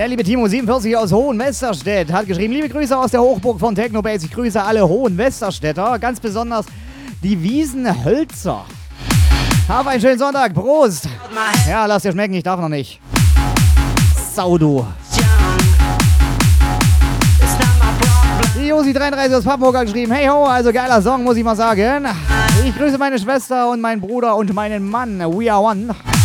Der liebe Timo47 aus Hohenwesterstedt hat geschrieben, liebe Grüße aus der Hochburg von Technobase. Ich grüße alle Hohenwesterstädter, ganz besonders die Wiesenhölzer. Hab einen schönen Sonntag, Prost. Ja, lass dir schmecken, ich darf noch nicht. Sau, du. Die Josi33 aus Papenburg hat geschrieben, hey ho, also geiler Song, muss ich mal sagen. Ich grüße meine Schwester und meinen Bruder und meinen Mann, we are one.